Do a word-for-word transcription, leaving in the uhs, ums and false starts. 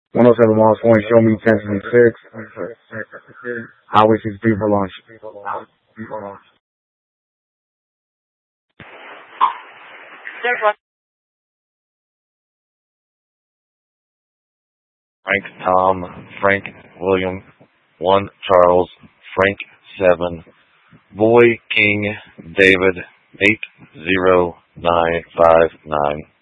one oh seven miles point, show me ten twenty-six. Highway sixty-three for launch. Frank Tom, Frank William, one Charles, Frank seven, Boy King David eight zero nine five nine.